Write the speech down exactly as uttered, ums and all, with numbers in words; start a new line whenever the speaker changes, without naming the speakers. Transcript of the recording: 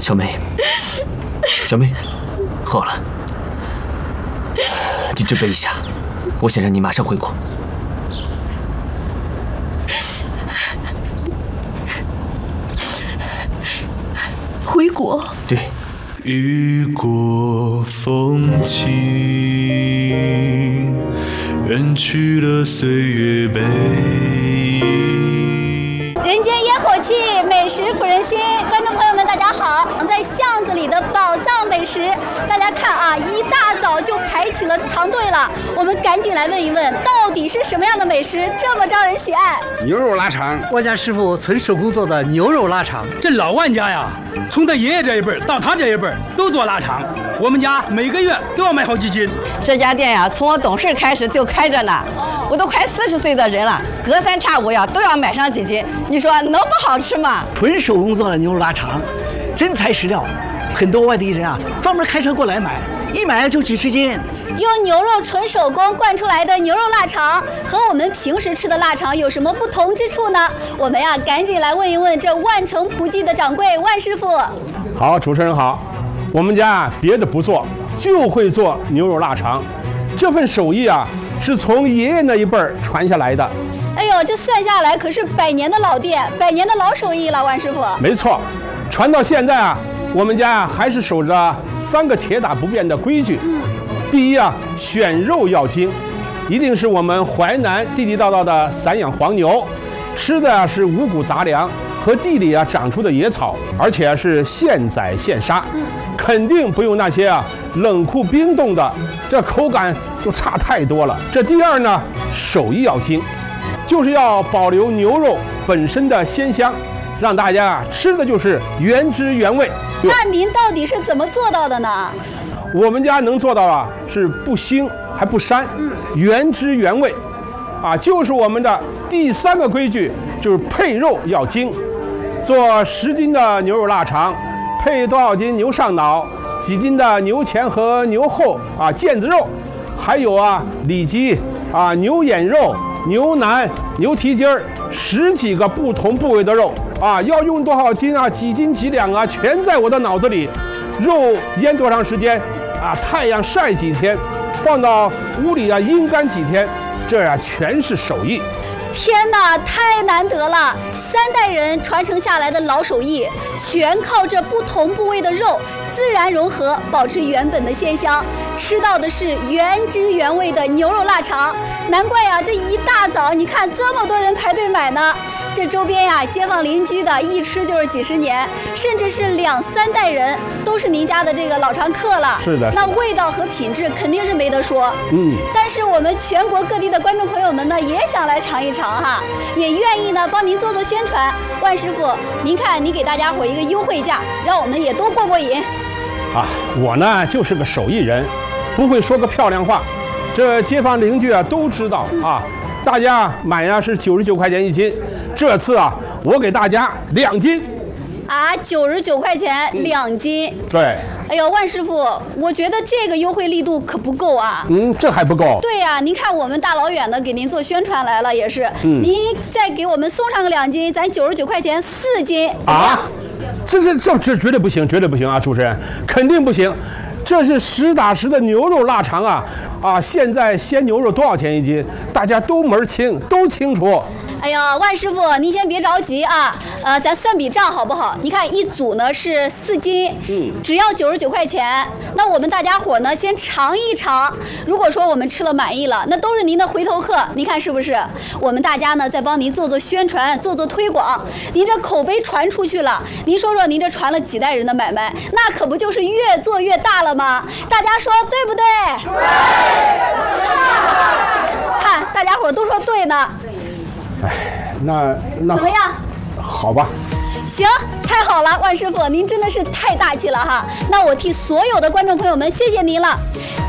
小梅，小梅，好了，你准备一下，我想让你马上回国。
回国？
对。
雨过风起，远去了岁月背影。
人间烟火气，美食抚人心。观众朋友们，大家好！在巷子里的宝藏美食，大家看啊，一大早就排起了长队了。我们赶紧来问一问，到底是什么样的美食这么招人喜爱？
牛肉腊肠，
我家师傅纯手工做的牛肉腊肠。
这老万家呀，从他爷爷这一辈到他这一辈都做腊肠，我们家每个月都要买好几斤。
这家店呀，从我懂事开始就开着呢，我都快四十岁的人了，隔三差五呀都要买上几斤。你说能不好吃吗？
纯手工做的牛肉腊肠，真材实料，很多外地人啊专门开车过来买，一买就几十斤。
用牛肉纯手工灌出来的牛肉腊肠，和我们平时吃的腊肠有什么不同之处呢？我们呀，赶紧来问一问这万城葡记的掌柜万师傅。
好，主持人好，我们家别的不做，就会做牛肉腊肠。这份手艺啊，是从爷爷那一辈儿传下来的。
哎呦，这算下来可是百年的老店，百年的老手艺了，万师傅。
没错，传到现在啊，我们家还是守着三个铁打不变的规矩。嗯。第一啊，选肉要精，一定是我们淮南地地道道的散养黄牛，吃的啊是五谷杂粮和地里啊长出的野草，而且是现宰现杀，嗯、肯定不用那些啊冷库冰冻的，这口感就差太多了。这第二呢，手艺要精，就是要保留牛肉本身的鲜香，让大家啊吃的就是原汁原味。
那您到底是怎么做到的呢？
我们家能做到啊，是不腥还不膻，原汁原味，啊，就是我们的第三个规矩，就是配肉要精。做十斤的牛肉腊肠，配多少斤牛上脑，几斤的牛前和牛后啊腱子肉，还有啊里脊啊牛眼肉、牛腩、牛蹄筋儿，十几个不同部位的肉啊，要用多少斤啊，几斤几两啊，全在我的脑子里。肉腌多长时间？啊，太阳晒几天，放到屋里啊阴干几天，这呀、啊、全是手艺。
天哪，太难得了！三代人传承下来的老手艺，全靠这不同部位的肉自然融合，保持原本的鲜香，吃到的是原汁原味的牛肉腊肠。难怪呀、啊，这一大早你看这么多人排队买呢。这周边呀、啊，街坊邻居的一吃就是几十年，甚至是两三代人都是您家的这个老常客了。
是的，
那味道和品质肯定是没得说。嗯，但是我们全国各地的观众朋友们呢，也想来尝一尝哈，也愿意呢帮您做做宣传。万师傅，您看您给大家伙一个优惠价，让我们也都过过瘾。
啊，我呢就是个手艺人，不会说个漂亮话，这街坊邻居啊都知道啊。大家买呀是九十九块钱一斤，这次啊我给大家两斤。
啊，九十九块钱两斤。
嗯、对。
哎呦，万师傅，我觉得这个优惠力度可不够啊。
嗯，这还不够。
对呀、啊，您看我们大老远的给您做宣传来了，也是。嗯。您再给我们送上个两斤，咱九十九块钱四斤，怎么样？啊，
这这这这绝对不行，绝对不行啊！主持人，肯定不行。这是实打实的牛肉腊肠啊！啊，现在鲜牛肉多少钱一斤？大家都门清，都清楚。
哎呀，万师傅，您先别着急啊，呃，咱算笔账好不好？你看一组呢是四斤，嗯，只要九十九块钱。那我们大家伙呢先尝一尝，如果说我们吃了满意了，那都是您的回头客，您看是不是？我们大家呢再帮您做做宣传，做做推广，您这口碑传出去了，您说说您这传了几代人的买卖，那可不就是越做越大了吗？大家说对不对？对。看大家伙都说对呢。
哎，那那
怎么样？
好吧。
行，太好了，万师傅，您真的是太大气了哈！那我替所有的观众朋友们谢谢您了。